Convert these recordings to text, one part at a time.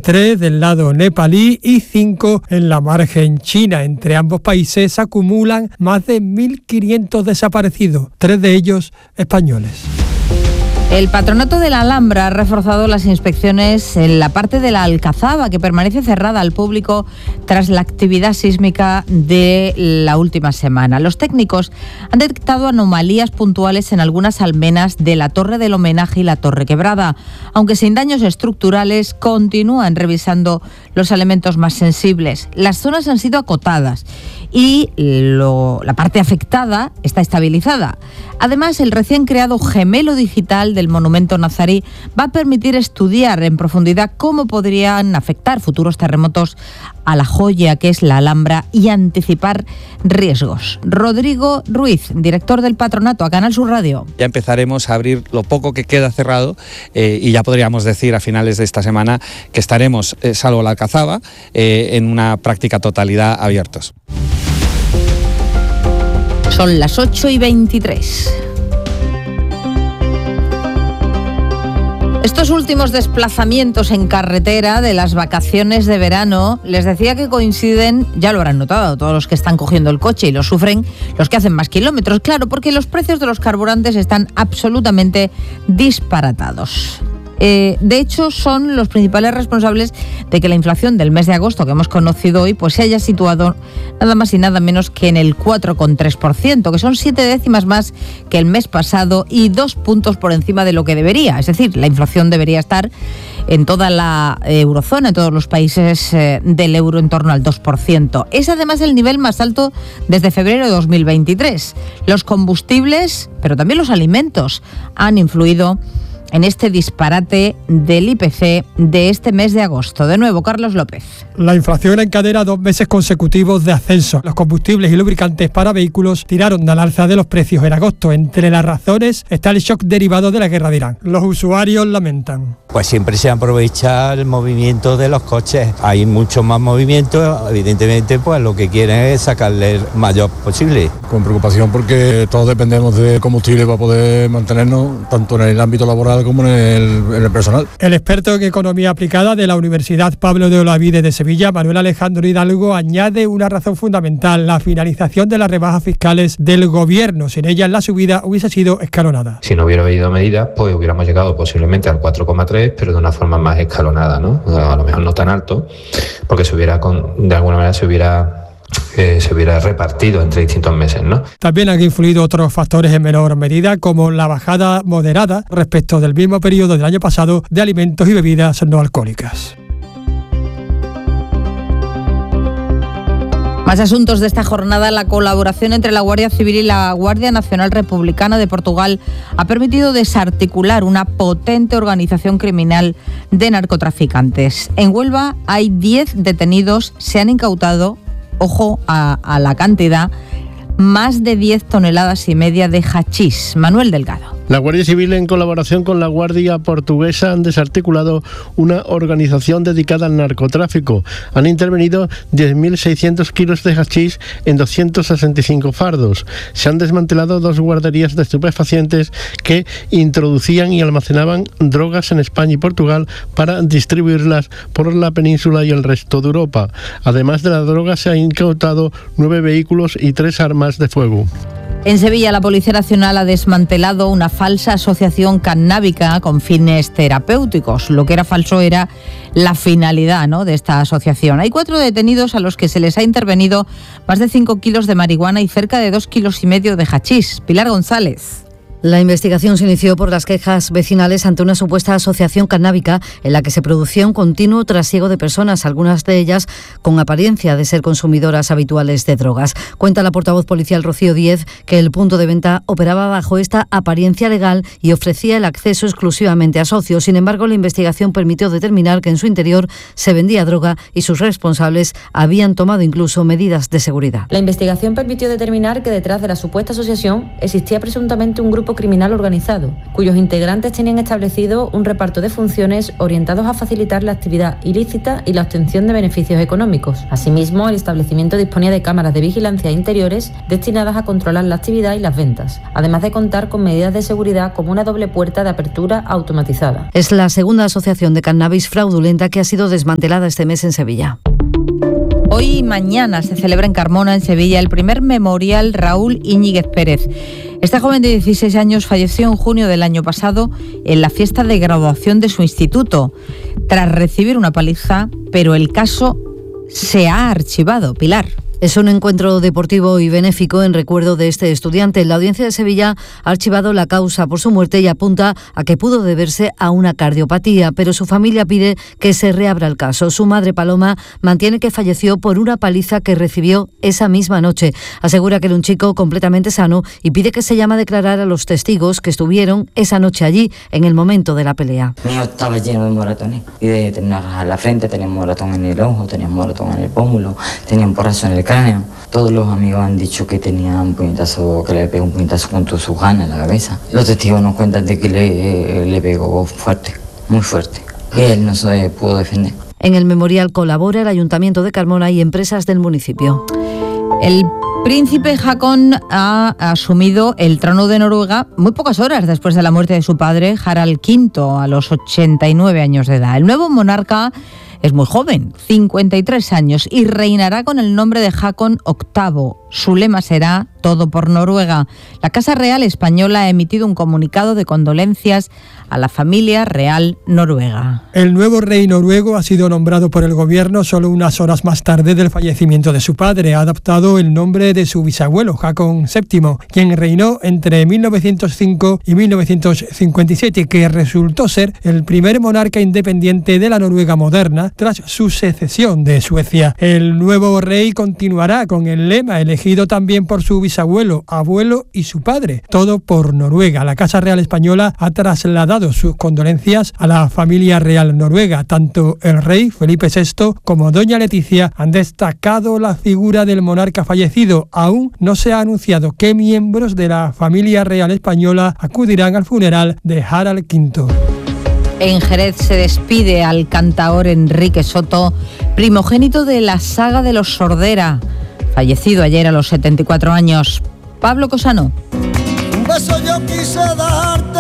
3 del lado nepalí y 5 en la margen china. Entre ambos países acumulan más de 1.500 desaparecidos, 3 de ellos españoles. El Patronato de la Alhambra ha reforzado las inspecciones en la parte de la Alcazaba, que permanece cerrada al público tras la actividad sísmica de la última semana. Los técnicos han detectado anomalías puntuales en algunas almenas de la Torre del Homenaje y la Torre Quebrada. Aunque sin daños estructurales, continúan revisando los elementos más sensibles. Las zonas han sido acotadas y la parte afectada está estabilizada. Además, el recién creado gemelo digital del monumento nazarí va a permitir estudiar en profundidad cómo podrían afectar futuros terremotos a la joya que es la Alhambra y anticipar riesgos. Rodrigo Ruiz, director del Patronato, a Canal Sur Radio. Ya empezaremos a abrir lo poco que queda cerrado y ya podríamos decir a finales de esta semana que estaremos, salvo la Alcazaba, en una práctica totalidad abiertos. Son las 8:23. Estos últimos desplazamientos en carretera de las vacaciones de verano, les decía que coinciden, ya lo habrán notado todos los que están cogiendo el coche y lo sufren, los que hacen más kilómetros, claro, porque los precios de los carburantes están absolutamente disparatados. De hecho, son los principales responsables de que la inflación del mes de agosto que hemos conocido hoy pues se haya situado nada más y nada menos que en el 4,3%, que son 7 décimas más que el mes pasado y 2 puntos por encima de lo que debería. Es decir, la inflación debería estar en toda la eurozona, en todos los países del euro, en torno al 2%. Es además el nivel más alto desde febrero de 2023. Los combustibles, pero también los alimentos, han influido en este disparate del IPC de este mes de agosto. De nuevo, Carlos López. La inflación encadena 2 meses consecutivos de ascenso. Los combustibles y lubricantes para vehículos tiraron al alza de los precios en agosto. Entre las razones está el shock derivado de la guerra de Irán. Los usuarios lamentan. Pues siempre se aprovecha el movimiento de los coches. Hay mucho más movimiento, evidentemente pues lo que quieren es sacarle el mayor posible. Con preocupación porque todos dependemos de combustible para poder mantenernos tanto en el ámbito laboral como en el personal. El experto en economía aplicada de la Universidad Pablo de Olavide de Sevilla, Manuel Alejandro Hidalgo, añade una razón fundamental: la finalización de las rebajas fiscales del gobierno. Sin ellas la subida hubiese sido escalonada. Si no hubiera habido medidas, pues hubiéramos llegado posiblemente al 4,3, pero de una forma más escalonada, ¿no? A lo mejor no tan alto, porque de alguna manera se hubiera repartido entre distintos meses, ¿no? También han influido otros factores en menor medida, como la bajada moderada respecto del mismo periodo del año pasado de alimentos y bebidas no alcohólicas. Más asuntos de esta jornada. La colaboración entre la Guardia Civil y la Guardia Nacional Republicana de Portugal ha permitido desarticular una potente organización criminal de narcotraficantes. En Huelva hay 10 detenidos, se han incautado, ojo a la cantidad, más de 10 toneladas y media de hachís. Manuel Delgado. La Guardia Civil, en colaboración con la Guardia Portuguesa, han desarticulado una organización dedicada al narcotráfico. Han intervenido 10.600 kilos de hachís en 265 fardos. Se han desmantelado 2 guarderías de estupefacientes que introducían y almacenaban drogas en España y Portugal para distribuirlas por la península y el resto de Europa. Además de la droga, se han incautado 9 vehículos y 3 armas de fuego. En Sevilla, la Policía Nacional ha desmantelado una falsa asociación cannábica con fines terapéuticos. Lo que era falso era la finalidad, ¿no?, de esta asociación. Hay 4 detenidos a los que se les ha intervenido más de 5 kilos de marihuana y cerca de 2,5 kilos de hachís. Pilar González. La investigación se inició por las quejas vecinales ante una supuesta asociación cannábica en la que se producía un continuo trasiego de personas, algunas de ellas con apariencia de ser consumidoras habituales de drogas. Cuenta la portavoz policial Rocío Díez que el punto de venta operaba bajo esta apariencia legal y ofrecía el acceso exclusivamente a socios. Sin embargo, la investigación permitió determinar que en su interior se vendía droga y sus responsables habían tomado incluso medidas de seguridad. La investigación permitió determinar que detrás de la supuesta asociación existía presuntamente un grupo grupo criminal organizado, cuyos integrantes tenían establecido un reparto de funciones orientados a facilitar la actividad ilícita y la obtención de beneficios económicos. Asimismo, el establecimiento disponía de cámaras de vigilancia interiores destinadas a controlar la actividad y las ventas, además de contar con medidas de seguridad como una doble puerta de apertura automatizada. Es la segunda asociación de cannabis fraudulenta que ha sido desmantelada este mes en Sevilla. Hoy y mañana se celebra en Carmona, en Sevilla, el primer memorial Raúl Íñiguez Pérez. Este joven de 16 años falleció en junio del año pasado en la fiesta de graduación de su instituto, tras recibir una paliza, pero el caso se ha archivado. Pilar. Es un encuentro deportivo y benéfico en recuerdo de este estudiante. La Audiencia de Sevilla ha archivado la causa por su muerte y apunta a que pudo deberse a una cardiopatía, pero su familia pide que se reabra el caso. Su madre, Paloma, mantiene que falleció por una paliza que recibió esa misma noche. Asegura que era un chico completamente sano y pide que se llame a declarar a los testigos que estuvieron esa noche allí en el momento de la pelea. Mi hijo estaba lleno de moratones y de tener en la frente, tenía moratón en el ojo, tenía moratón en el pómulo, tenía un porrazo en el cráneo. Todos los amigos han dicho que tenía un puñetazo, que le pegó un puñetazo con toda su gana en la cabeza. Los testigos nos cuentan de que le pegó fuerte, muy fuerte, que él no se pudo defender. En el memorial colabora el Ayuntamiento de Carmona y empresas del municipio. El príncipe Haakon ha asumido el trono de Noruega muy pocas horas después de la muerte de su padre, Harald V, a los 89 años de edad. El nuevo monarca es muy joven, 53 años, y reinará con el nombre de Haakon VIII. Su lema será todo por Noruega. La Casa Real Española ha emitido un comunicado de condolencias a la familia real noruega. El nuevo rey noruego ha sido nombrado por el gobierno solo unas horas más tarde del fallecimiento de su padre. Ha adoptado el nombre de su bisabuelo, Haakon VII, quien reinó entre 1905 y 1957, que resultó ser el primer monarca independiente de la Noruega moderna tras su secesión de Suecia. El nuevo rey continuará con el lema elegido también por su bisabuelo, abuelo y su padre, todo por Noruega. La Casa Real Española ha trasladado sus condolencias a la familia real noruega. Tanto el rey Felipe VI como doña Leticia han destacado la figura del monarca fallecido. Aún no se ha anunciado qué miembros de la familia real española acudirán al funeral de Harald V. En Jerez se despide al cantaor Enrique Soto, primogénito de la saga de los Sordera, fallecido ayer a los 74 años. Pablo Cosano. Un beso yo quise darte.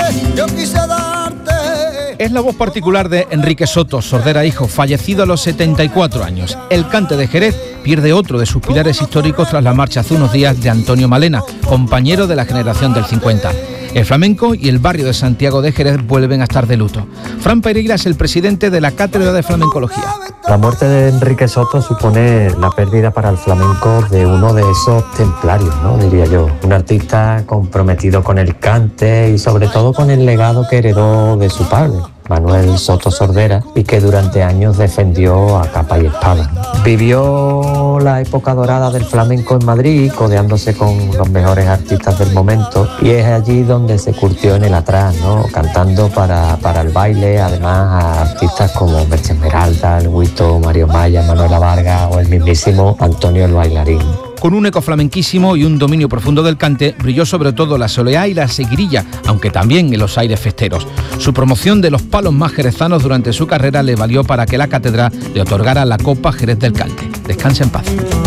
Es la voz particular de Enrique Soto, Sordera hijo, fallecido a los 74 años. El cante de Jerez pierde otro de sus pilares históricos tras la marcha hace unos días de Antonio Malena, compañero de la generación del 50. El flamenco y el barrio de Santiago de Jerez vuelven a estar de luto. Fran Pereira es el presidente de la Cátedra de Flamencología. La muerte de Enrique Soto supone la pérdida para el flamenco de uno de esos templarios, ¿no? Diría yo. Un artista comprometido con el cante y sobre todo con el legado que heredó de su padre, Manuel Soto Sordera, y que durante años defendió a capa y espada. Vivió la época dorada del flamenco en Madrid, codeándose con los mejores artistas del momento, y es allí donde se curtió en el atrás, ¿no? Cantando para el baile, además a artistas como Merche Esmeralda, El Huito, Mario Maya, Manuela Vargas o el mismísimo Antonio el Bailarín. Con un eco flamenquísimo y un dominio profundo del cante, brilló sobre todo la soleá y la seguirilla, aunque también en los aires festeros. Su promoción de los palos más jerezanos durante su carrera le valió para que la cátedra le otorgara la Copa Jerez del Cante. Descanse en paz.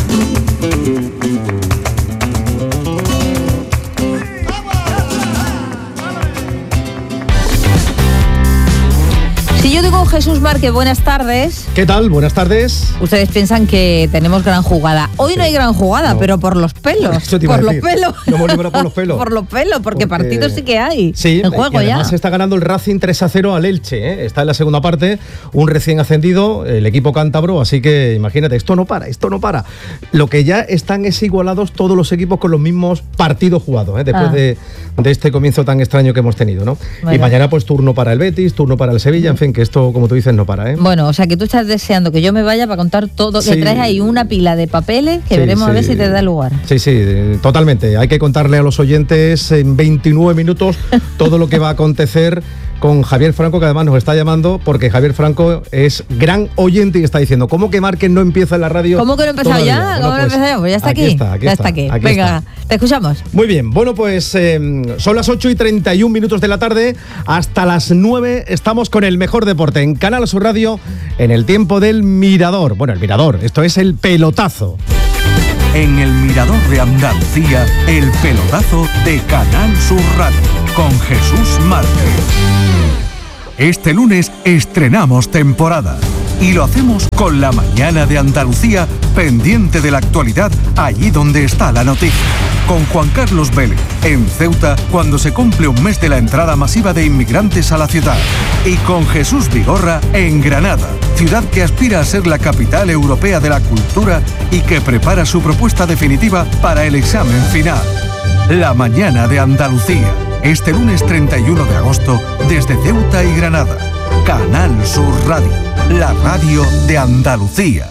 Si yo digo Jesús Márquez, buenas tardes. ¿Qué tal? Buenas tardes. Ustedes piensan que tenemos gran jugada. Hoy no hay gran jugada, no. Pero por los pelos. Por los pelos. No hemos librado por los pelos. Por los pelos, porque partidos sí que hay. Sí, en juego además ya. Está ganando el Racing 3-0 al Elche, ¿eh? Está en la segunda parte, un recién ascendido, el equipo cántabro, así que imagínate, esto no para. Lo que ya están es igualados todos los equipos con los mismos partidos jugados, ¿eh? Después de este comienzo tan extraño que hemos tenido, ¿no? Bueno. Y mañana pues turno para el Betis, turno para el Sevilla, en fin, que esto, como tú dices, no para, ¿eh? Bueno, o sea que tú estás deseando que yo me vaya para contar todo, que traes ahí una pila de papeles que veremos a ver si te da lugar. Sí, totalmente. Hay que contarle a los oyentes en 29 minutos todo lo que va a acontecer con Javier Franco, que además nos está llamando porque Javier Franco es gran oyente y está diciendo, ¿cómo que Márquez no empieza en la radio? ¿Cómo que no ha empezado todavía? ya? Bueno, ¿Cómo no ha empezado ya? Pues ya está aquí. Ya está aquí. Venga, te escuchamos. Muy bien, bueno, pues son las 8:31 de la tarde. Hasta las 9 estamos con el mejor deporte en Canal Sur Radio, en el tiempo del Mirador. Bueno, el Mirador, esto es el pelotazo. En el Mirador de Andalucía, el pelotazo de Canal Sur Radio, con Jesús Márquez. Este lunes estrenamos temporada y lo hacemos con la mañana de Andalucía, pendiente de la actualidad allí donde está la noticia. Con Juan Carlos Vélez, en Ceuta, cuando se cumple un mes de la entrada masiva de inmigrantes a la ciudad. Y con Jesús Vigorra, en Granada, ciudad que aspira a ser la capital europea de la cultura y que prepara su propuesta definitiva para el examen final. La mañana de Andalucía, este lunes 31 de agosto, desde Ceuta y Granada. Canal Sur Radio, la radio de Andalucía.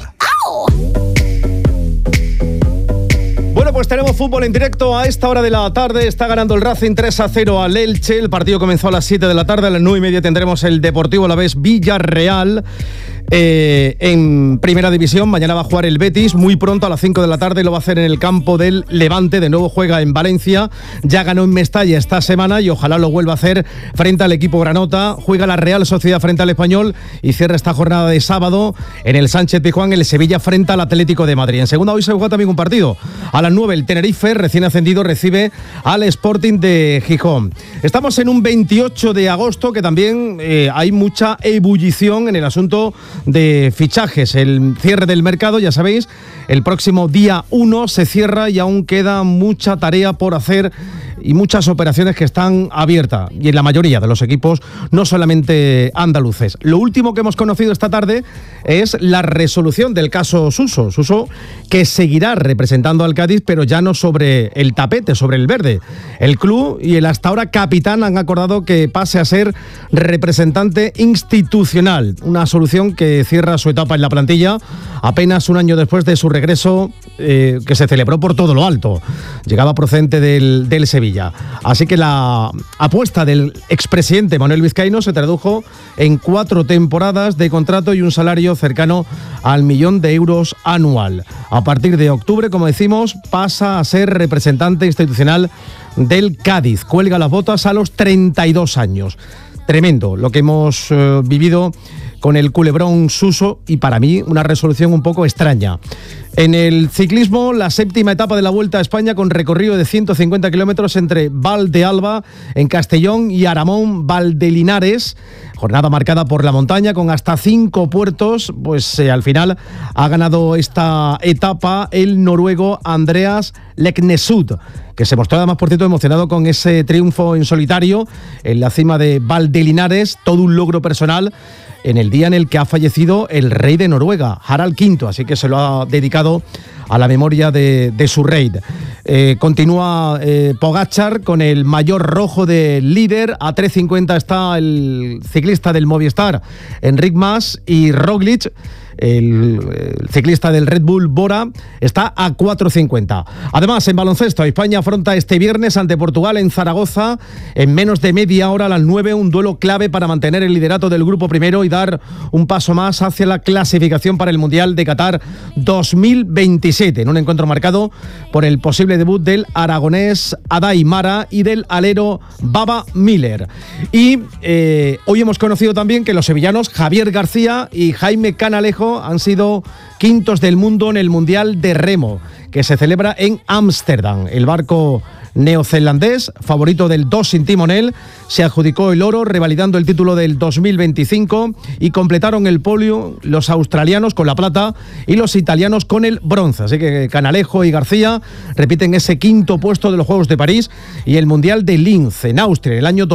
Bueno, pues tenemos fútbol en directo a esta hora de la tarde. Está ganando el Racing 3-0 al Elche. El partido comenzó a las 7 de la tarde. A las 9:30 tendremos el Deportivo Alavés Villarreal. En primera división, mañana va a jugar el Betis, muy pronto a las 5 de la tarde lo va a hacer en el campo del Levante, de nuevo juega en Valencia, ya ganó en Mestalla esta semana y ojalá lo vuelva a hacer frente al equipo granota. Juega la Real Sociedad frente al Español y cierra esta jornada de sábado en el Sánchez Pizjuán el Sevilla frente al Atlético de Madrid. En segunda hoy se juega también un partido, a las 9 el Tenerife, recién ascendido, recibe al Sporting de Gijón. Estamos en un 28 de agosto que también hay mucha ebullición en el asunto de fichajes. El cierre del mercado, ya sabéis, el próximo día 1 se cierra y aún queda mucha tarea por hacer y muchas operaciones que están abiertas y en la mayoría de los equipos, no solamente andaluces. Lo último que hemos conocido esta tarde es la resolución del caso Suso. Suso, que seguirá representando al Cádiz, pero ya no sobre el tapete, sobre el verde. El club y el hasta ahora capitán han acordado que pase a ser representante institucional, una solución que cierra su etapa en la plantilla apenas un año después de su regreso, que se celebró por todo lo alto. Llegaba procedente del Sevilla. Así que la apuesta del expresidente Manuel Vizcaíno se tradujo en 4 temporadas de contrato y un salario cercano al 1.000.000 de euros anual. A partir de octubre, como decimos, pasa a ser representante institucional del Cádiz. Cuelga las botas a los 32 años. Tremendo lo que hemos vivido con el culebrón Suso y para mí una resolución un poco extraña. En el ciclismo, la 7ª etapa de la Vuelta a España con recorrido de 150 kilómetros entre Valdealba en Castellón y Aramón Valdelinares. Jornada marcada por la montaña con hasta 5 puertos. Pues al final ha ganado esta etapa el noruego Andreas Leknesund, que se mostró además, por cierto, emocionado con ese triunfo en solitario en la cima de Valdelinares, todo un logro personal en el día en el que ha fallecido el rey de Noruega, Harald V, así que se lo ha dedicado a la memoria de su rey. Continúa Pogačar con el maillot rojo de líder, a 3.50 está el ciclista del Movistar, Enric Mas, y Roglic, el ciclista del Red Bull Bora, está a 4.50. Además, en baloncesto, España afronta este viernes ante Portugal en Zaragoza, en menos de media hora a las 9, un duelo clave para mantener el liderato del grupo primero y dar un paso más hacia la clasificación para el Mundial de Qatar 2027, en un encuentro marcado por el posible debut del aragonés Adai Mara y del alero Baba Miller. Y hoy hemos conocido también que los sevillanos Javier García y Jaime Canalejo han sido quintos del mundo en el Mundial de Remo, que se celebra en Ámsterdam. El barco neozelandés, favorito del 2 sin timonel, se adjudicó el oro, revalidando el título del 2025, y completaron el podio los australianos con la plata y los italianos con el bronce. Así que Canalejo y García repiten ese quinto puesto de los Juegos de París y el Mundial de Linz en Austria en el año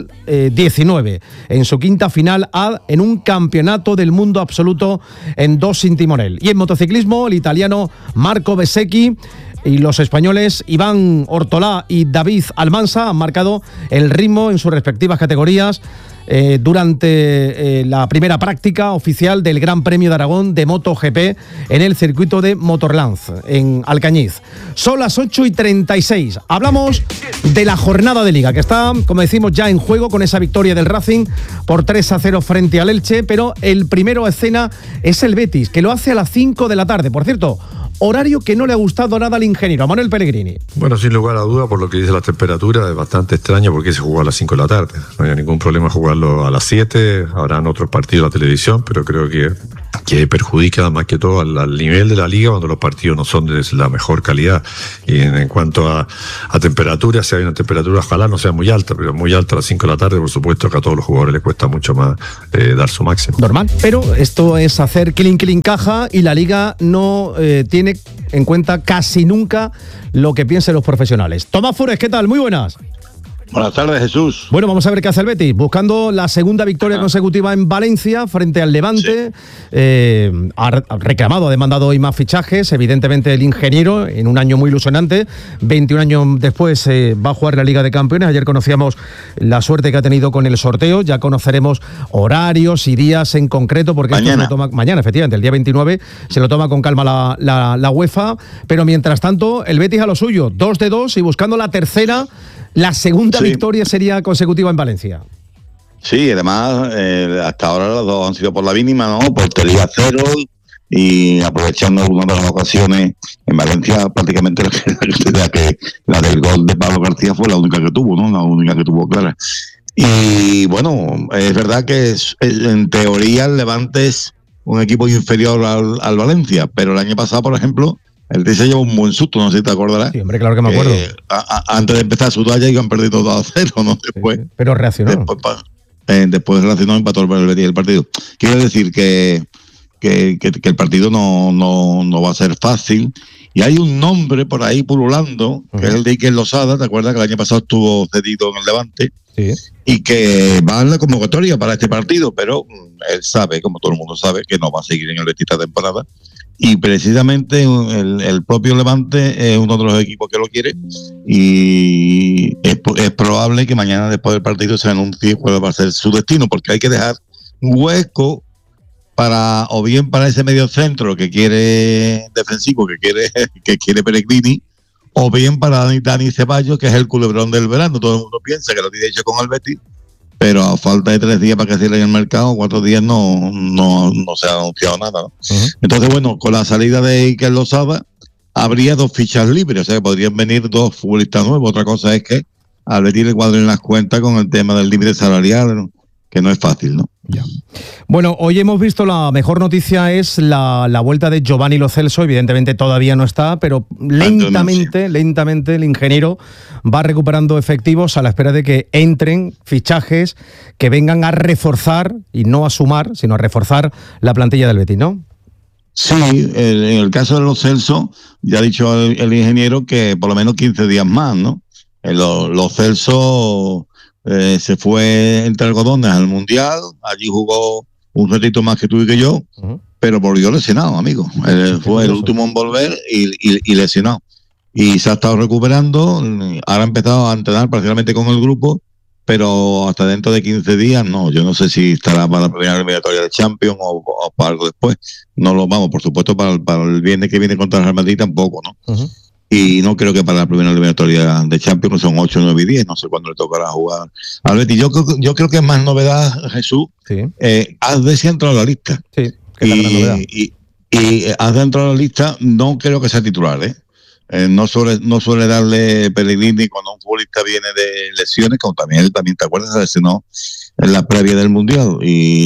2019, en su quinta final en un campeonato del mundo absoluto en 2 sin timonel. Y en motociclismo, el italiano Marco Bezzecchi y los españoles Iván Ortolá y David Almansa han marcado el ritmo en sus respectivas categorías durante la primera práctica oficial del Gran Premio de Aragón de MotoGP en el circuito de Motorland, en Alcañiz. Son las 8:36. Hablamos de la jornada de Liga, que está, como decimos, ya en juego con esa victoria del Racing por 3-0 frente al Elche, pero el primero a escena es el Betis, que lo hace a las 5 de la tarde. Por cierto, horario que no le ha gustado nada al ingeniero, a Manuel Pellegrini. Bueno, sin lugar a duda, por lo que dice la temperatura, es bastante extraño porque se jugó a las 5 de la tarde. No había ningún problema jugarlo a las 7, habrán otros partidos en la televisión, pero creo que perjudica más que todo al nivel de la liga cuando los partidos no son de la mejor calidad. Y en cuanto a temperatura, si hay una temperatura, ojalá no sea muy alta, pero muy alta a las 5 de la tarde, por supuesto que a todos los jugadores les cuesta mucho más dar su máximo. Normal, pero esto es hacer clean caja y la liga no tiene en cuenta casi nunca lo que piensen los profesionales. Tomás Fures, ¿qué tal? Muy buenas. Buenas tardes, Jesús. Bueno, vamos a ver qué hace el Betis, buscando la segunda victoria consecutiva en Valencia frente al Levante. Sí. Ha reclamado, ha demandado hoy más fichajes. Evidentemente el ingeniero, en un año muy ilusionante, 21 años después va a jugar la Liga de Campeones. Ayer conocíamos la suerte que ha tenido con el sorteo. Ya conoceremos horarios y días en concreto, porque esto se lo toma mañana, efectivamente, el día 29 se lo toma con calma la UEFA. Pero mientras tanto, el Betis a lo suyo, 2-2 y buscando la tercera. La segunda victoria sería consecutiva en Valencia. Sí, además, hasta ahora las dos han sido por la mínima, ¿no? Portería 0 y aprovechando algunas de las ocasiones en Valencia, prácticamente la del gol de Pablo García fue la única que tuvo, ¿no? La única que tuvo clara. Y bueno, es verdad que en teoría el Levante es un equipo inferior al Valencia, pero el año pasado, por ejemplo, el Betis se llevó un buen susto, no sé si te acordarás. Sí, hombre, claro que me acuerdo. Antes de empezar su toalla iban perdiendo 2-0, ¿no? Después, sí, pero reaccionó. Después reaccionó y empató el Betis el partido. Quiero decir que el partido no va a ser fácil. Y hay un nombre por ahí pululando, que es el de Iker Losada. ¿Te acuerdas que el año pasado estuvo cedido en el Levante? Sí. Y que va en la convocatoria para este partido, pero él sabe, como todo el mundo sabe, que no va a seguir en el Betis esta temporada. Y precisamente el propio Levante es uno de los equipos que lo quiere y es probable que mañana después del partido se anuncie cuál va a ser su destino, porque hay que dejar hueco para, o bien para ese medio centro que quiere defensivo, que quiere Pellegrini, o bien para Dani Ceballos, que es el culebrón del verano. Todo el mundo piensa que lo tiene hecho con el Betis, pero a falta de 3 días para que cierren el mercado, 4 días no se ha anunciado nada, ¿no? Entonces, bueno, con la salida de Iker Losada habría 2 fichas libres, o sea que podrían venir 2 futbolistas nuevos. Otra cosa es que al Betis le cuadren las cuentas con el tema del límite salarial, que no es fácil, ¿no? Ya. Bueno, hoy hemos visto, la mejor noticia es la vuelta de Giovanni Lo Celso. Evidentemente todavía no está, pero lentamente el ingeniero va recuperando efectivos a la espera de que entren fichajes que vengan a reforzar, y no a sumar, sino a reforzar la plantilla del Betis, ¿no? Sí, en el caso de Lo Celso, ya ha dicho el ingeniero que por lo menos 15 días más, ¿no? Lo Celso se fue entre algodones al Mundial, allí jugó un ratito más que tú y que yo, pero volvió lesionado, amigo. Fue el último en volver y lesionado. Y se ha estado recuperando, ahora ha empezado a entrenar parcialmente con el grupo, pero hasta dentro de 15 días no. Yo no sé si estará para la primera eliminatoria de Champions o para algo después. No lo vamos, por supuesto, para el viernes que viene contra el Real Madrid tampoco, ¿no? Y no creo que para la primera eliminatoria de Champions, son 8, 9 y 10, no sé cuándo le tocará jugar al Betis. Yo creo que es más novedad, Jesús. Sí. Hazde si ha entrado a la lista. Sí, que es la gran novedad. Y Hazde ha entrado a la lista, no creo que sea titular, no suele darle Pellegrini cuando un futbolista viene de lesiones, como también te acuerdas, se lesionó en la previa del Mundial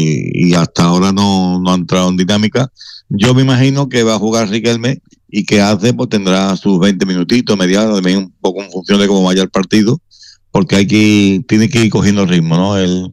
y hasta ahora no ha entrado en dinámica. Yo me imagino que va a jugar Riquelme y que Hazde pues tendrá sus 20 minutitos, media hora, también un poco en función de cómo vaya el partido, porque tiene que ir cogiendo ritmo, ¿no? El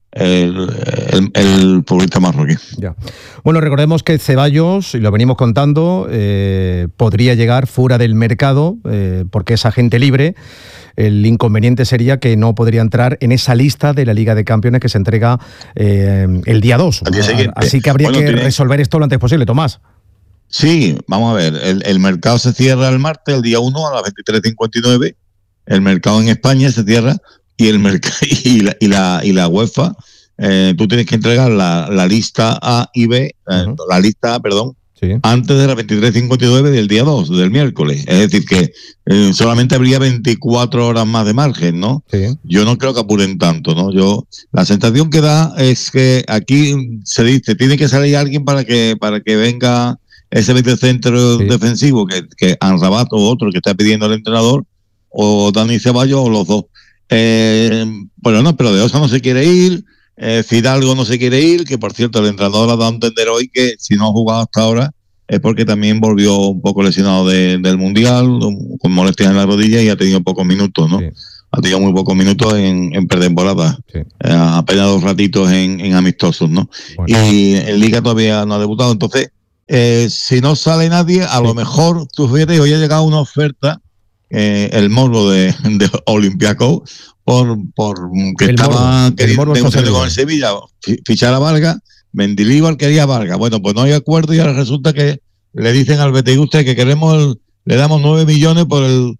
futbolista marroquí. Ya. Bueno, recordemos que Ceballos, y lo venimos contando, podría llegar fuera del mercado porque es agente libre. El inconveniente sería que no podría entrar en esa lista de la Liga de Campeones que se entrega el día 2. Así que habría que resolver esto lo antes posible, Tomás. Sí, vamos a ver, el mercado se cierra el martes, el día 1 a las 23:59. El mercado en España se cierra y el mercado y la UEFA tú tienes que entregar la lista A y B, la lista A, perdón, antes de las 23:59 del día 2, del miércoles. Es decir, que solamente habría 24 horas más de margen, ¿no? Yo no creo que apuren tanto, ¿no? La sensación que da es que aquí se dice, tiene que salir alguien para que venga ese mediocentro defensivo, que Amrabat o otro que está pidiendo el entrenador, o Dani Ceballos, o los dos. Bueno, no, pero De Osa no se quiere ir, Fidalgo no se quiere ir, que por cierto el entrenador ha dado a entender hoy que si no ha jugado hasta ahora es porque también volvió un poco lesionado del Mundial, con molestias en la rodilla, y ha tenido pocos minutos, ¿no? Ha tenido muy pocos minutos en pretemporada, apenas 2 ratitos en amistosos, ¿no? Bueno. Y en Liga todavía no ha debutado, entonces si no sale nadie, a lo mejor, tú fíjate, hoy ha llegado una oferta, el Morbo de Olympiacos, por que estaba queriendo negociar con el Sevilla, fichar a Vargas. Mendilibar quería a Vargas. Bueno, pues no hay acuerdo y ahora resulta que le dicen al Beteguste que le damos 9 millones por el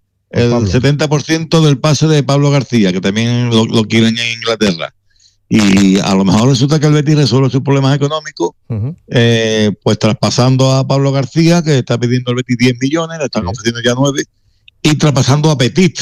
70% del pase de Pablo García, que también lo quieren en Inglaterra. Y a lo mejor resulta que el Betis resuelve sus problemas económicos, pues traspasando a Pablo García, que está pidiendo el Betis 10 millones, le están ofreciendo ya 9, y traspasando a Petit,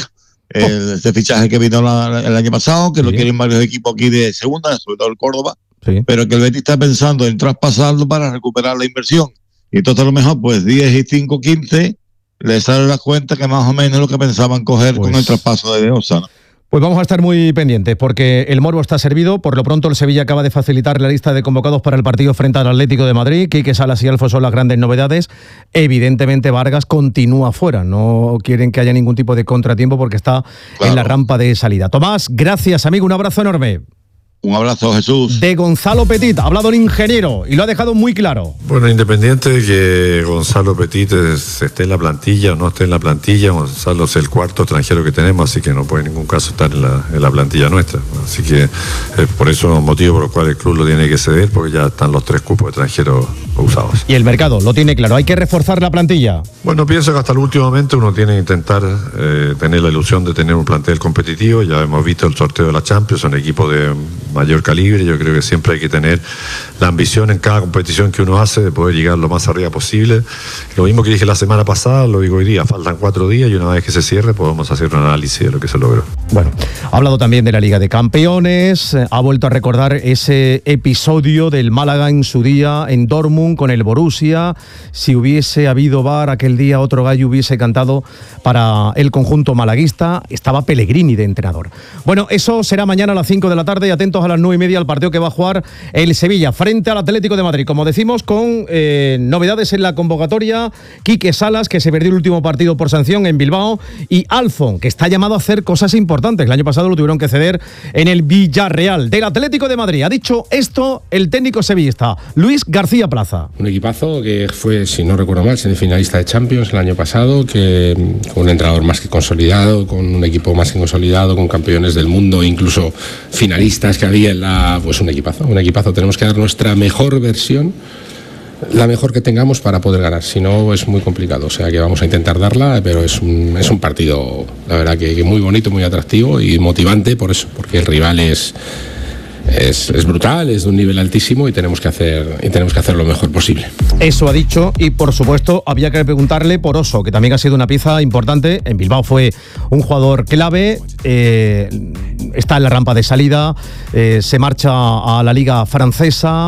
ese fichaje que vino el año pasado, que lo quieren varios equipos aquí de segunda, sobre todo el Córdoba, pero que el Betis está pensando en traspasarlo para recuperar la inversión. Y entonces a lo mejor pues 10 y 5, 15, le sale la cuenta que más o menos es lo que pensaban coger con el traspaso de Osa, ¿no? Pues vamos a estar muy pendientes porque el morbo está servido. Por lo pronto el Sevilla acaba de facilitar la lista de convocados para el partido frente al Atlético de Madrid. Quique Salas y Alfo son las grandes novedades. Evidentemente Vargas continúa fuera. No quieren que haya ningún tipo de contratiempo porque está en la rampa de salida. Tomás, gracias amigo, un abrazo enorme. Un abrazo, Jesús. De Gonzalo Petit, ha hablado el ingeniero y lo ha dejado muy claro. Bueno, independiente de que Gonzalo Petit esté en la plantilla o no esté en la plantilla, Gonzalo es el cuarto extranjero que tenemos, así que no puede en ningún caso estar en la plantilla nuestra. Así que por eso es un motivo por el cual el club lo tiene que ceder, porque ya están los 3 cupos extranjeros usados. Y el mercado lo tiene claro, hay que reforzar la plantilla. Bueno, pienso que hasta el último momento uno tiene que intentar tener la ilusión de tener un plantel competitivo. Ya hemos visto el sorteo de la Champions, son equipos de mayor calibre. Yo creo que siempre hay que tener la ambición en cada competición que uno hace de poder llegar lo más arriba posible. Lo mismo que dije la semana pasada, lo digo hoy día, faltan 4 días y una vez que se cierre podemos hacer un análisis de lo que se logró. Bueno, ha hablado también de la Liga de Campeones, ha vuelto a recordar ese episodio del Málaga en su día en Dortmund con el Borussia. Si hubiese habido VAR aquel día, otro gallo hubiese cantado para el conjunto malaguista. Estaba Pellegrini de entrenador. Bueno, eso será mañana a las 5 de la tarde y atentos a las 9:30 al partido que va a jugar el Sevilla frente al Atlético de Madrid. Como decimos, con novedades en la convocatoria, Quique Salas, que se perdió el último partido por sanción en Bilbao, y Alfon, que está llamado a hacer cosas importantes. El año pasado lo tuvieron que ceder en el Villarreal. Del Atlético de Madrid ha dicho esto el técnico sevillista, Luis García Plaza. Un equipazo que fue, si no recuerdo mal, semifinalista de Champions el año pasado, que con un entrenador más que consolidado, con un equipo más que consolidado, con campeones del mundo, incluso finalistas que había en pues un equipazo. Tenemos que dar nuestra mejor versión, la mejor que tengamos para poder ganar, si no es muy complicado, o sea que vamos a intentar darla, pero es un partido, la verdad que muy bonito, muy atractivo y motivante por eso, porque el rival es brutal, es de un nivel altísimo y tenemos que hacer lo mejor posible. Eso ha dicho, y por supuesto había que preguntarle por Oso, que también ha sido una pieza importante. En Bilbao fue un jugador clave, está en la rampa de salida, se marcha a la liga francesa,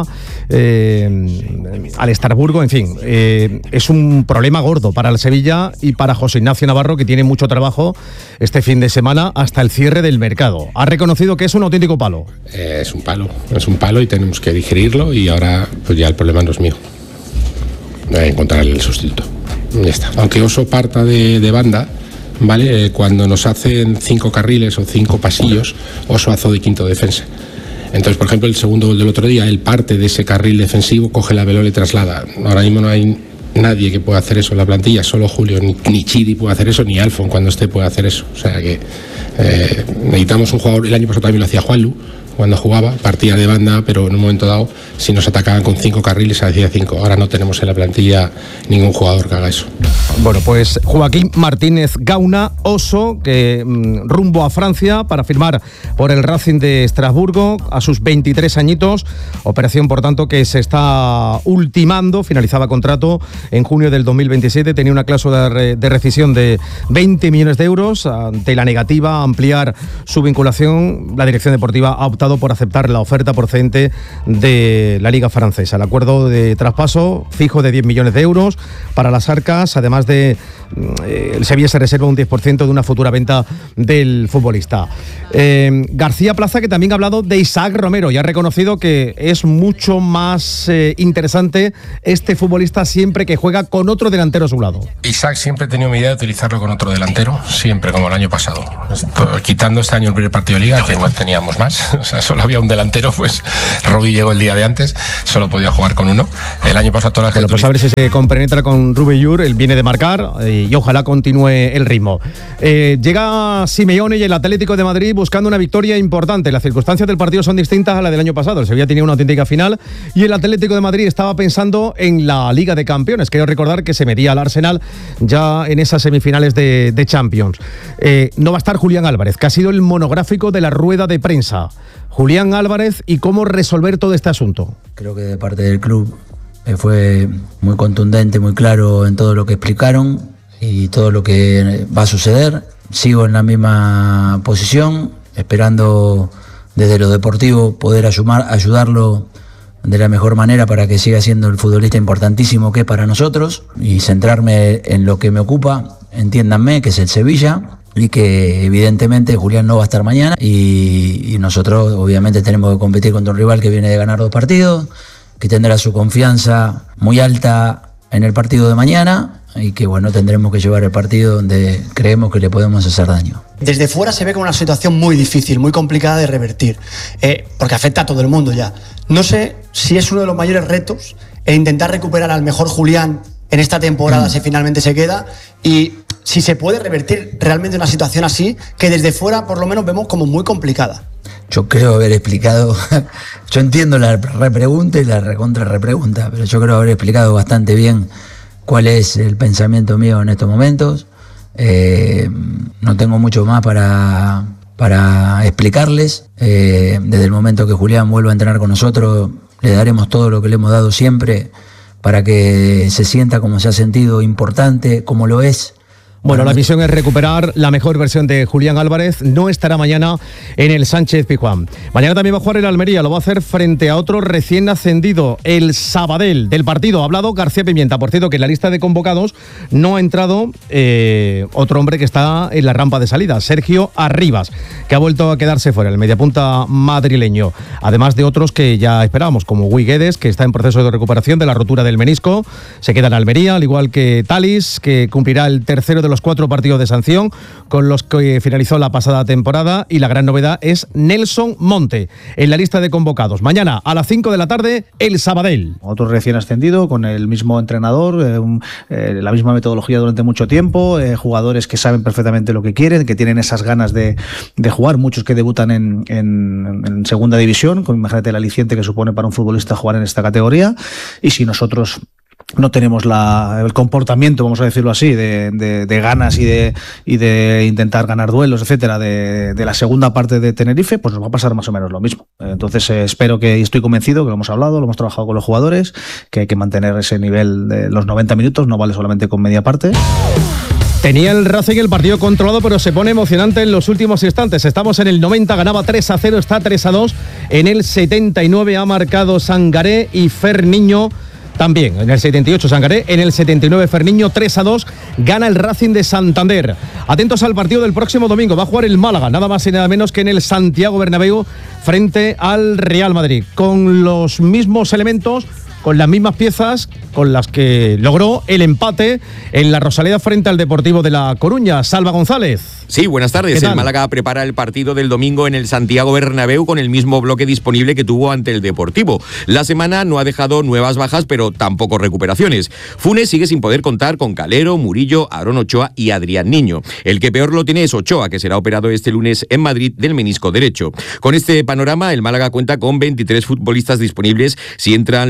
al Estrasburgo, en fin, es un problema gordo para el Sevilla y para José Ignacio Navarro, que tiene mucho trabajo este fin de semana hasta el cierre del mercado. Ha reconocido que es un auténtico palo. Es un palo y tenemos que digerirlo, y ahora pues ya el problema no es mío, encontrar el sustituto, ya está. Aunque Oso parta de banda, ¿vale? Cuando nos hacen 5 carriles o 5 pasillos, Oso hace de quinto defensa. Entonces, por ejemplo, el segundo gol del otro día, él parte de ese carril defensivo, coge la pelota y traslada. Ahora mismo no hay nadie que pueda hacer eso en la plantilla, solo Julio, ni Chiri puede hacer eso, ni Alfon cuando esté puede hacer eso. O sea que necesitamos un jugador. El año pasado también lo hacía Juanlu, cuando jugaba, partía de banda, pero en un momento dado, si nos atacaban con 5 carriles, hacía 5. Ahora no tenemos en la plantilla ningún jugador que haga eso. Bueno, pues Joaquín Martínez Gauna, oso, que rumbo a Francia para firmar por el Racing de Estrasburgo a sus 23 añitos. Operación, por tanto, que se está ultimando. Finalizaba contrato en junio del 2027. Tenía una cláusula de rescisión de 20 millones de euros. Ante la negativa a ampliar su vinculación, la dirección deportiva ha optado por aceptar la oferta procedente de la Liga Francesa. El acuerdo de traspaso fijo de 10 millones de euros para las arcas, además de el Sevilla se reserva un 10% de una futura venta del futbolista. García Plaza, que también ha hablado de Isaac Romero y ha reconocido que es mucho más interesante este futbolista siempre que juega con otro delantero a su lado. Isaac siempre he tenido mi idea de utilizarlo con otro delantero, siempre, como el año pasado. Quitando este año el primer partido de Liga, que no teníamos más, o sea, solo había un delantero, pues Rubí llegó el día de antes, solo podía jugar con uno. El año pasado toda la gente... Pues a ver si se compenetra con Rubí Llur, él viene de marcar y ojalá continúe el ritmo. Llega Simeone y el Atlético de Madrid buscando una victoria importante. Las circunstancias del partido son distintas a las del año pasado. El Sevilla tenía una auténtica final y el Atlético de Madrid estaba pensando en la Liga de Campeones. Quiero recordar que se medía al Arsenal ya en esas semifinales de Champions. No va a estar Julián Álvarez, que ha sido el monográfico de la rueda de prensa. Julián Álvarez y cómo resolver todo este asunto. Creo que de parte del club fue muy contundente, muy claro en todo lo que explicaron y todo lo que va a suceder. Sigo en la misma posición, esperando desde lo deportivo poder ayudarlo de la mejor manera para que siga siendo el futbolista importantísimo que es para nosotros y centrarme en lo que me ocupa, entiéndanme, que es el Sevilla. Y que evidentemente Julián no va a estar mañana y nosotros obviamente tenemos que competir contra un rival que viene de ganar 2 partidos, que tendrá su confianza muy alta en el partido de mañana y que bueno, tendremos que llevar el partido donde creemos que le podemos hacer daño. Desde fuera se ve como una situación muy difícil, muy complicada de revertir, porque afecta a todo el mundo ya. No sé si es uno de los mayores retos el intentar recuperar al mejor Julián en esta temporada si finalmente se queda y si se puede revertir realmente una situación así que desde fuera por lo menos vemos como muy complicada. Yo creo haber explicado, yo entiendo la repregunta y la recontra repregunta, pero yo creo haber explicado bastante bien cuál es el pensamiento mío en estos momentos. No tengo mucho más para explicarles. Desde el momento que Julián vuelva a entrenar con nosotros, le daremos todo lo que le hemos dado siempre para que se sienta como se ha sentido, importante, como lo es. Bueno, la misión es recuperar la mejor versión de Julián Álvarez. No estará mañana en el Sánchez Pizjuán. Mañana también va a jugar el Almería. Lo va a hacer frente a otro recién ascendido, el Sabadell. Del partido ha hablado García Pimienta. Por cierto, que en la lista de convocados no ha entrado otro hombre que está en la rampa de salida, Sergio Arribas, que ha vuelto a quedarse fuera, el mediapunta madrileño. Además de otros que ya esperábamos, como Gui Guedes, que está en proceso de recuperación de la rotura del menisco. Se queda en Almería, al igual que Talis, que cumplirá el tercero de los 4 partidos de sanción con los que finalizó la pasada temporada, y la gran novedad es Nelson Monte en la lista de convocados. Mañana a las 5 de la tarde el Sabadell. Otro recién ascendido con el mismo entrenador, la misma metodología durante mucho tiempo, jugadores que saben perfectamente lo que quieren, que tienen esas ganas de jugar, muchos que debutan en segunda división, con imagínate el aliciente que supone para un futbolista jugar en esta categoría. Y si nosotros no tenemos el comportamiento, vamos a decirlo así, de ganas y de intentar ganar duelos, etcétera, de la segunda parte de Tenerife, pues nos va a pasar más o menos lo mismo. Entonces espero y estoy convencido, que lo hemos hablado, lo hemos trabajado con los jugadores, que hay que mantener ese nivel de los 90 minutos, no vale solamente con media parte. Tenía el Racing el partido controlado, pero se pone emocionante en los últimos instantes. Estamos en el 90, ganaba 3-0, está 3-2. En el 79 ha marcado Sangaré y Ferniño también. En el 78 Sangaré, en el 79 Ferniño, 3-2, gana el Racing de Santander. Atentos al partido del próximo domingo, va a jugar el Málaga, nada más y nada menos que en el Santiago Bernabéu, frente al Real Madrid, con los mismos elementos, con las mismas piezas con las que logró el empate en la Rosaleda frente al Deportivo de La Coruña. Salva González. Sí, buenas tardes. El Málaga prepara el partido del domingo en el Santiago Bernabéu con el mismo bloque disponible que tuvo ante el Deportivo. La semana no ha dejado nuevas bajas, pero tampoco recuperaciones. Funes sigue sin poder contar con Calero, Murillo, Aarón Ochoa y Adrián Niño. El que peor lo tiene es Ochoa, que será operado este lunes en Madrid del menisco derecho. Con este panorama, el Málaga cuenta con 23 futbolistas disponibles si entran los filiales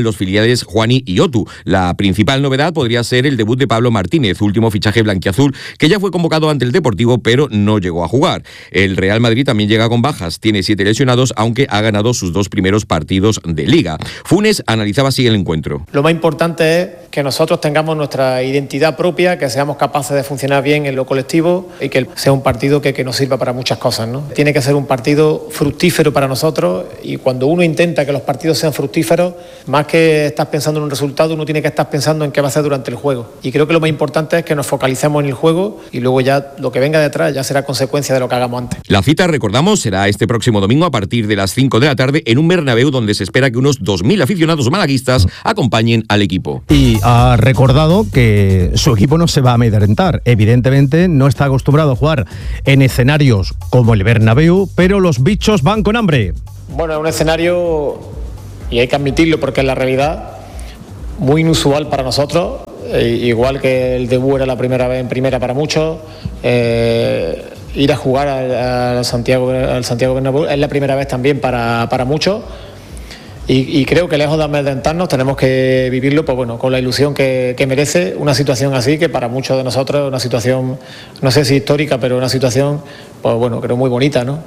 centrales Juani y Otu. La principal novedad podría ser el debut de Pablo Martínez, último fichaje blanquiazul, que ya fue convocado ante el Deportivo, pero no llegó a jugar. El Real Madrid también llega con bajas, tiene 7 lesionados, aunque ha ganado sus 2 primeros partidos de Liga. Funes analizaba así el encuentro. Lo más importante es que nosotros tengamos nuestra identidad propia, que seamos capaces de funcionar bien en lo colectivo y que sea un partido que nos sirva para muchas cosas, ¿no? Tiene que ser un partido fructífero para nosotros, y cuando uno intenta que los partidos sean fructíferos, más que estás pensando en un resultado, uno tiene que estar pensando en qué va a hacer durante el juego. Y creo que lo más importante es que nos focalicemos en el juego, y luego ya lo que venga detrás ya será consecuencia de lo que hagamos antes. La cita, recordamos, será este próximo domingo a partir de las 5 de la tarde en un Bernabéu donde se espera que unos 2.000 aficionados malaguistas acompañen al equipo. Y ha recordado que su equipo no se va a amedrentar. Evidentemente no está acostumbrado a jugar en escenarios como el Bernabéu, pero los bichos van con hambre. Bueno, es un escenario, y hay que admitirlo porque es la realidad, muy inusual para nosotros, igual que el debut era la primera vez en primera para muchos. Ir a jugar al Santiago Bernabéu es la primera vez también para muchos, y creo que lejos de amedrentarnos tenemos que vivirlo, pues bueno, con la ilusión que merece una situación así, que para muchos de nosotros es una situación, no sé si histórica, pero una situación, pues bueno, creo muy bonita, ¿no?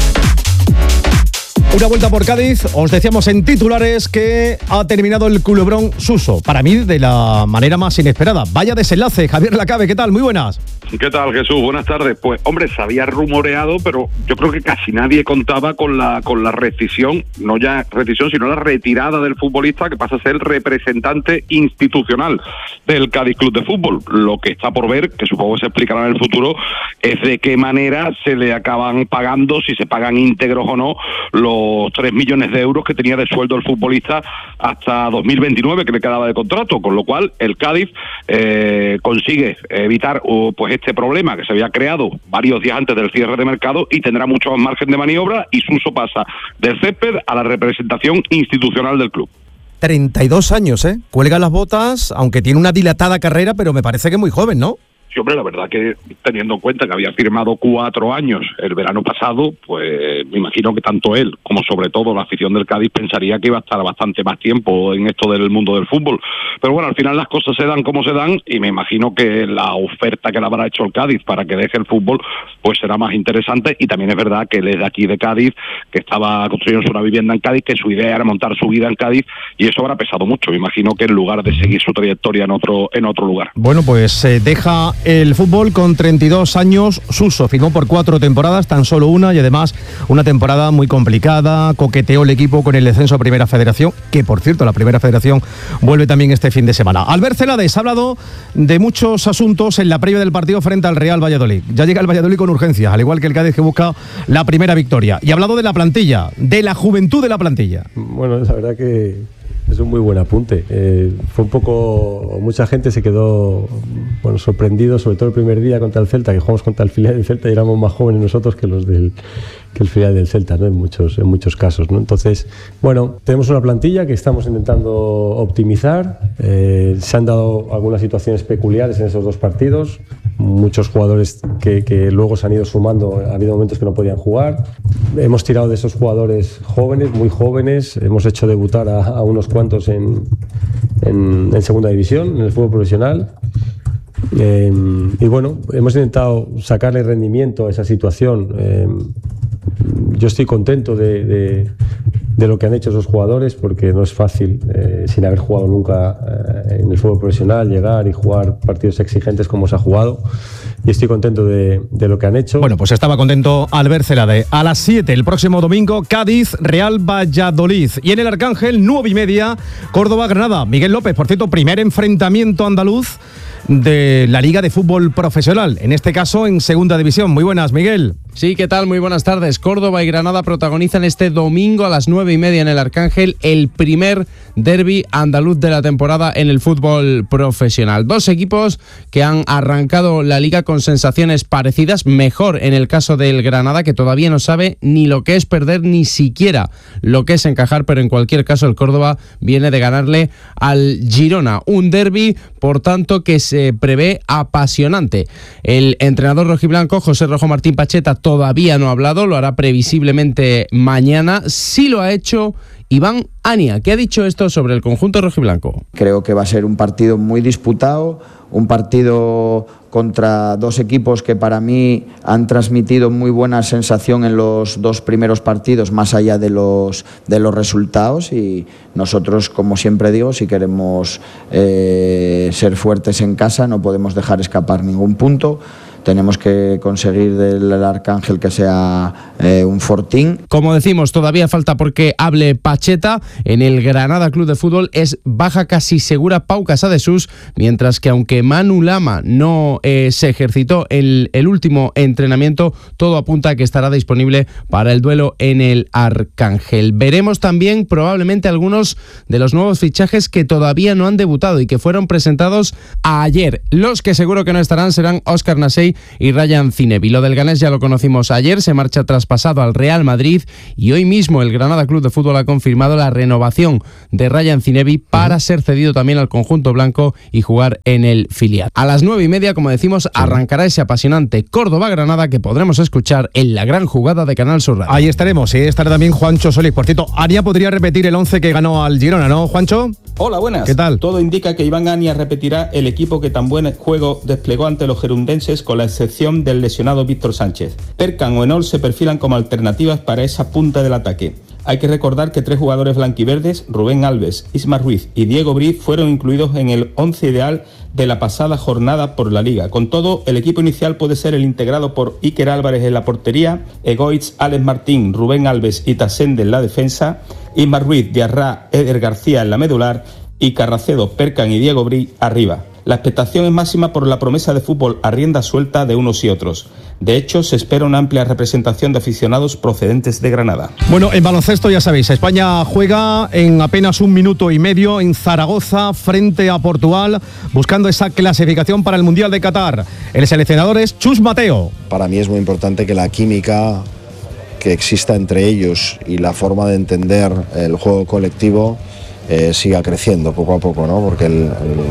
Una vuelta por Cádiz, os decíamos en titulares que ha terminado el culebrón Suso, para mí de la manera más inesperada. Vaya desenlace. Javier Lacabe, ¿qué tal? Muy buenas. ¿Qué tal, Jesús? Buenas tardes. Pues, hombre, se había rumoreado, pero yo creo que casi nadie contaba con la rescisión, no ya rescisión, sino la retirada del futbolista, que pasa a ser el representante institucional del Cádiz Club de Fútbol. Lo que está por ver, que supongo que se explicará en el futuro, es de qué manera se le acaban pagando, si se pagan íntegros o no, los 3 millones de euros que tenía de sueldo el futbolista hasta 2029, que le quedaba de contrato, con lo cual el Cádiz consigue evitar pues este problema que se había creado varios días antes del cierre de mercado, y tendrá mucho más margen de maniobra, y Suso pasa del césped a la representación institucional del club. 32 años, ¿eh? Cuelga las botas, aunque tiene una dilatada carrera, pero me parece que muy joven, ¿no? Sí, hombre, la verdad que teniendo en cuenta que había firmado 4 años el verano pasado, pues me imagino que tanto él como sobre todo la afición del Cádiz pensaría que iba a estar bastante más tiempo en esto del mundo del fútbol. Pero bueno, al final las cosas se dan como se dan, y me imagino que la oferta que le habrá hecho el Cádiz para que deje el fútbol pues será más interesante. Y también es verdad que él es de aquí de Cádiz, que estaba construyendo una vivienda en Cádiz, que su idea era montar su vida en Cádiz, y eso habrá pesado mucho. Me imagino que en lugar de seguir su trayectoria en otro lugar. Bueno, pues deja el fútbol con 32 años. Suso firmó por 4 temporadas, tan solo una, y además una temporada muy complicada. Coqueteó el equipo con el descenso a Primera Federación, que por cierto la Primera Federación vuelve también este fin de semana. Albert Celades ha hablado de muchos asuntos en la previa del partido frente al Real Valladolid. Ya llega el Valladolid con urgencias, al igual que el Cádiz, que busca la primera victoria. Y ha hablado de la plantilla, de la juventud de la plantilla. Bueno, la verdad que es un muy buen apunte. Fue un poco... Mucha gente se quedó sorprendido, sobre todo el primer día contra el Celta, que jugamos contra el filial del Celta y éramos más jóvenes nosotros que el filial del Celta, ¿no? En muchos casos, ¿no? Entonces, bueno, tenemos una plantilla que estamos intentando optimizar. Se han dado algunas situaciones peculiares en esos 2 partidos. Muchos jugadores que luego se han ido sumando, ha habido momentos que no podían jugar. Hemos tirado de esos jugadores jóvenes, muy jóvenes. Hemos hecho debutar a unos cuantos en segunda división, en el fútbol profesional. Y bueno, hemos intentado sacarle rendimiento a esa situación. Yo estoy contento de lo que han hecho esos jugadores, porque no es fácil, sin haber jugado nunca en el fútbol profesional, llegar y jugar partidos exigentes como se ha jugado. Y estoy contento de lo que han hecho. Bueno, pues estaba contento Albert Celade. A las 7 el próximo domingo, Cádiz, Real Valladolid. Y en el Arcángel, 9:30, Córdoba-Granada. Miguel López, por cierto, primer enfrentamiento andaluz de la Liga de Fútbol Profesional, en este caso en Segunda División. Muy buenas, Miguel. Sí, ¿qué tal? Muy buenas tardes. Córdoba y Granada protagonizan este domingo a las 9:30 en el Arcángel el primer derbi andaluz de la temporada en el fútbol profesional. 2 equipos que han arrancado la liga con sensaciones parecidas, mejor en el caso del Granada, que todavía no sabe ni lo que es perder, ni siquiera lo que es encajar, pero en cualquier caso el Córdoba viene de ganarle al Girona. Un derbi, por tanto, que se prevé apasionante. El entrenador rojiblanco, José Rojo Martín Pacheta, todavía no ha hablado, lo hará previsiblemente mañana. Sí lo ha hecho Iván Ania, que ha dicho esto sobre el conjunto rojiblanco. Creo que va a ser un partido muy disputado, un partido contra dos equipos que para mí han transmitido muy buena sensación en los dos primeros partidos, más allá de los resultados, y nosotros, como siempre digo, si queremos ser fuertes en casa no podemos dejar escapar ningún punto. Tenemos que conseguir del Arcángel que sea un fortín. Como decimos, todavía falta porque hable Pacheta. En el Granada Club de Fútbol es baja casi segura Pau Casadesús, mientras que aunque Manu Lama no se ejercitó en el último entrenamiento, todo apunta a que estará disponible para el duelo en el Arcángel. Veremos también probablemente algunos de los nuevos fichajes que todavía no han debutado y que fueron presentados ayer. Los que seguro que no estarán serán Óscar Nasey y Ryan Zinebi. Lo del ganés ya lo conocimos ayer, se marcha traspasado al Real Madrid, y hoy mismo el Granada Club de Fútbol ha confirmado la renovación de Ryan Zinebi para ser cedido también al conjunto blanco y jugar en el filial. A las 9:30, como decimos, arrancará ese apasionante Córdoba-Granada que podremos escuchar en la gran jugada de Canal Sur Radio. Ahí estaremos, estará también Juancho Solís. Por cierto, Ania podría repetir el 11 que ganó al Girona, ¿no, Juancho? Hola, buenas. ¿Qué tal? Todo indica que Iván Ania repetirá el equipo que tan buen juego desplegó ante los gerundenses, con la excepción del lesionado Víctor Sánchez. Perkan o Enol se perfilan como alternativas para esa punta del ataque. Hay que recordar que 3 jugadores blanquiverdes, Rubén Alves, Isma Ruiz y Diego Briz, fueron incluidos en el 11 ideal de la pasada jornada por la Liga. Con todo, el equipo inicial puede ser el integrado por Iker Álvarez en la portería, Egoitz, Alex Martín, Rubén Alves y Tasende en la defensa, Isma Ruiz, Diarra, Eder García en la medular y Carracedo, Perkan y Diego Briz arriba. La expectación es máxima por la promesa de fútbol a rienda suelta de unos y otros. De hecho, se espera una amplia representación de aficionados procedentes de Granada. Bueno, en baloncesto ya sabéis, España juega en apenas 1 minuto y medio en Zaragoza frente a Portugal, buscando esa clasificación para el Mundial de Qatar. El seleccionador es Chus Mateo. Para mí es muy importante que la química que exista entre ellos y la forma de entender el juego colectivo siga creciendo poco a poco, ¿no? Porque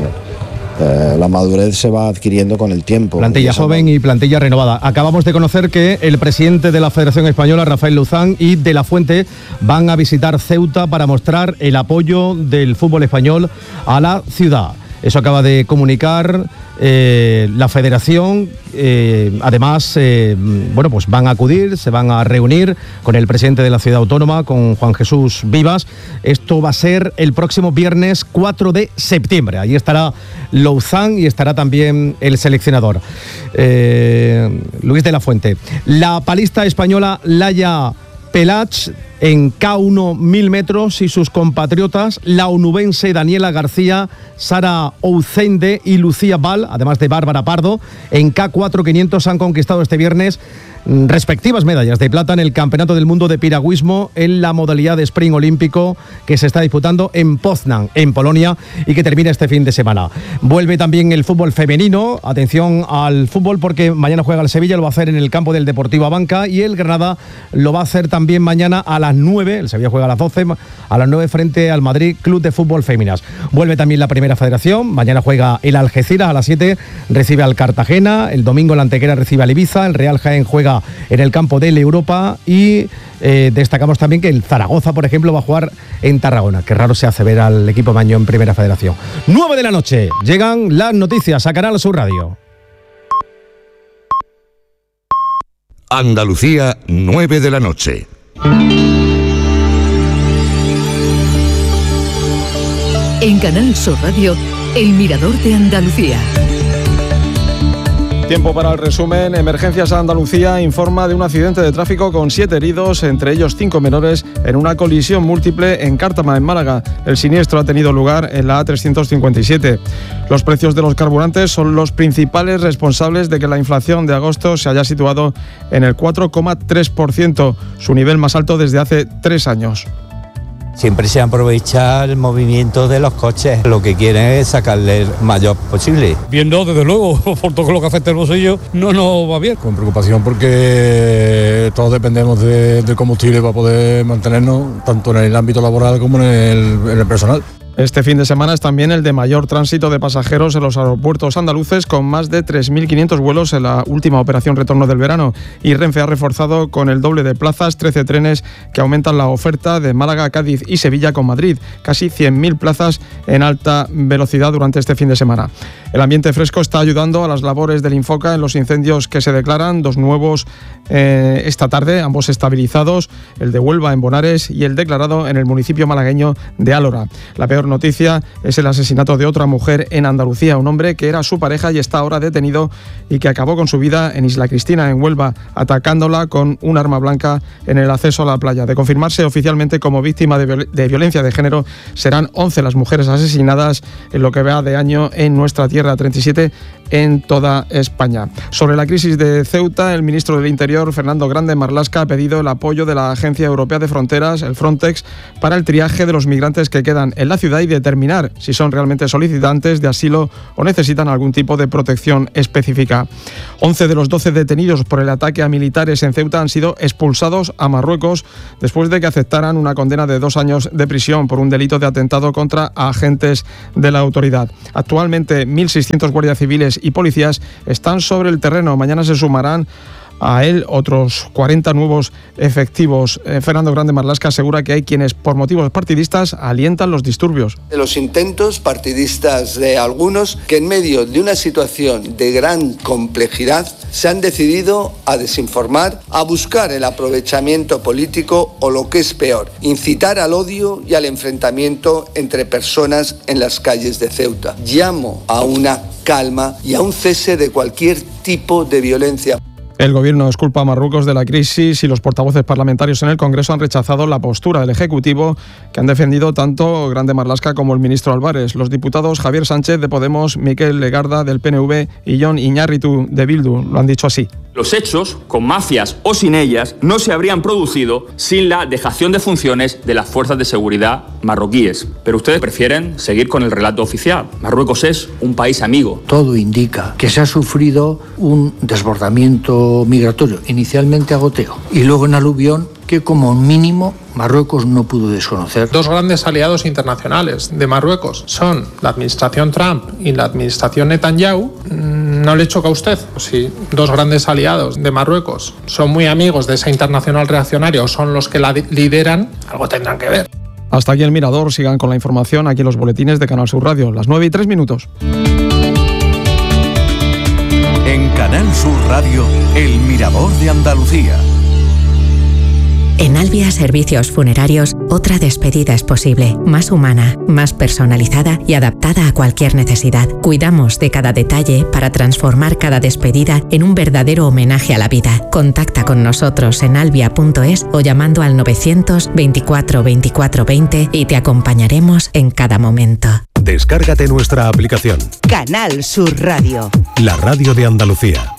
la madurez se va adquiriendo con el tiempo. Plantilla joven y plantilla renovada. Acabamos de conocer que el presidente de la Federación Española, Rafael Luzán, y De la Fuente van a visitar Ceuta para mostrar el apoyo del fútbol español a la ciudad. Eso acaba de comunicar la Federación. Además, pues van a acudir, se van a reunir con el presidente de la Ciudad Autónoma, con Juan Jesús Vivas. Esto va a ser el próximo viernes 4 de septiembre. Allí estará Luzán y estará también el seleccionador, Luis de la Fuente. La palista española Laia Pelach en K1 1000 metros y sus compatriotas, la onubense Daniela García, Sara Ouzende y Lucía Val, además de Bárbara Pardo, en K4 500 han conquistado este viernes respectivas medallas de plata en el Campeonato del Mundo de Piragüismo en la modalidad de sprint olímpico que se está disputando en Poznań, en Polonia, y que termina este fin de semana. Vuelve también el fútbol femenino. Atención al fútbol porque mañana juega el Sevilla, lo va a hacer en el campo del Deportivo Abanca, y el Granada lo va a hacer también mañana a las 9, el Sevilla juega a las 12, a las 9 frente al Madrid Club de Fútbol Féminas. Vuelve también la Primera Federación, mañana juega el Algeciras a las 7, recibe al Cartagena, el domingo el Antequera recibe al Ibiza, el Real Jaén juega en el campo del Europa, y destacamos también que el Zaragoza, por ejemplo, va a jugar en Tarragona. Qué raro se hace ver al equipo maño en Primera Federación. 9 de la noche, llegan las noticias a Canal Sur Radio. Andalucía, 9 de la noche. En Canal Sur Radio, El Mirador de Andalucía. Tiempo para el resumen. Emergencias Andalucía informa de un accidente de tráfico con 7 heridos, entre ellos 5 menores, en una colisión múltiple en Cártama, en Málaga. El siniestro ha tenido lugar en la A357. Los precios de los carburantes son los principales responsables de que la inflación de agosto se haya situado en el 4,3%, su nivel más alto desde hace 3 años. Siempre se aprovecha el movimiento de los coches. Lo que quieren es sacarle el mayor posible. Viendo, desde luego, por todo lo que afecta el bolsillo, no nos va bien. Con preocupación porque todos dependemos del combustible para poder mantenernos, tanto en el ámbito laboral como en el personal. Este fin de semana es también el de mayor tránsito de pasajeros en los aeropuertos andaluces, con más de 3.500 vuelos en la última operación retorno del verano. Y Renfe ha reforzado con el doble de plazas 13 trenes que aumentan la oferta de Málaga, Cádiz y Sevilla con Madrid. Casi 100.000 plazas en alta velocidad durante este fin de semana. El ambiente fresco está ayudando a las labores del Infoca en los incendios que se declaran, 2 nuevos esta tarde, ambos estabilizados, el de Huelva en Bonares y el declarado en el municipio malagueño de Álora. La peor noticia es el asesinato de otra mujer en Andalucía, un hombre que era su pareja y está ahora detenido y que acabó con su vida en Isla Cristina, en Huelva, atacándola con un arma blanca en el acceso a la playa. De confirmarse oficialmente como víctima de violencia de género, serán 11 las mujeres asesinadas en lo que va de año en nuestra tierra, 37 en toda España. Sobre la crisis de Ceuta, el ministro del Interior, Fernando Grande Marlaska, ha pedido el apoyo de la Agencia Europea de Fronteras, el Frontex, para el triaje de los migrantes que quedan en la ciudad y determinar si son realmente solicitantes de asilo o necesitan algún tipo de protección específica. 11 de los 12 detenidos por el ataque a militares en Ceuta han sido expulsados a Marruecos después de que aceptaran una condena de 2 años de prisión por un delito de atentado contra agentes de la autoridad. Actualmente 1.600 guardias civiles y policías están sobre el terreno. Mañana se sumarán a él otros 40 nuevos efectivos. Fernando Grande Marlaska asegura que hay quienes por motivos partidistas alientan los disturbios. De los intentos partidistas de algunos que en medio de una situación de gran complejidad se han decidido a desinformar, a buscar el aprovechamiento político o lo que es peor, incitar al odio y al enfrentamiento entre personas en las calles de Ceuta. Llamo a una calma y a un cese de cualquier tipo de violencia. El Gobierno culpa a Marruecos de la crisis y los portavoces parlamentarios en el Congreso han rechazado la postura del Ejecutivo, que han defendido tanto Grande Marlaska como el ministro Álvarez. Los diputados Javier Sánchez de Podemos, Miquel Legarda del PNV y Jon Iñárritu de Bildu lo han dicho así. Los hechos, con mafias o sin ellas, no se habrían producido sin la dejación de funciones de las fuerzas de seguridad marroquíes. Pero ustedes prefieren seguir con el relato oficial. Marruecos es un país amigo. Todo indica que se ha sufrido un desbordamiento migratorio, inicialmente a goteo y luego en aluvión, que como mínimo Marruecos no pudo desconocer. 2 grandes aliados internacionales de Marruecos son la administración Trump y la administración Netanyahu. ¿No le choca a usted? Si 2 grandes aliados de Marruecos son muy amigos de esa internacional reaccionaria o son los que la lideran, algo tendrán que ver. Hasta aquí el Mirador. Sigan con la información aquí en los boletines de Canal Sur Radio, las 9:03. En Canal Sur Radio, El Mirador de Andalucía. En Albia Servicios Funerarios, otra despedida es posible, más humana, más personalizada y adaptada a cualquier necesidad. Cuidamos de cada detalle para transformar cada despedida en un verdadero homenaje a la vida. Contacta con nosotros en albia.es o llamando al 924 24 20 y te acompañaremos en cada momento. Descárgate nuestra aplicación. Canal Sur Radio. La radio de Andalucía.